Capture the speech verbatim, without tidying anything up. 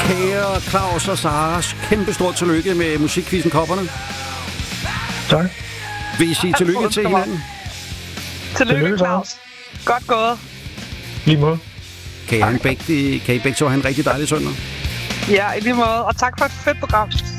Kære Claus og Sara, kæmpe stort tillykke med musikquizzen Kopperne. Tak. Vil I sige tillykke til hinanden? Tillykke, Claus. Godt gået. Lige måde. Kan I, begge, kan I begge to have en rigtig dejlig søndag? Ja, i lige måde. Og tak for et fedt program.